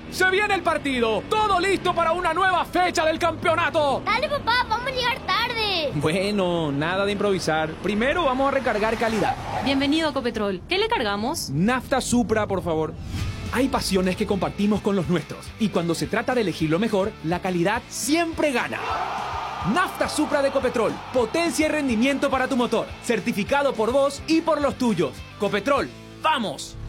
Se viene el partido. Todo listo para una nueva fecha del campeonato. Dale, papá, vamos a llegar tarde. Bueno, nada de improvisar. Primero vamos a recargar calidad. Bienvenido a Ecopetrol. ¿Qué le cargamos? Nafta Supra, por favor. Hay pasiones que compartimos con los nuestros. Y cuando se trata de elegir lo mejor, la calidad siempre gana. Nafta Supra de Ecopetrol. Potencia y rendimiento para tu motor. Certificado por vos y por los tuyos. Ecopetrol, ¡vamos!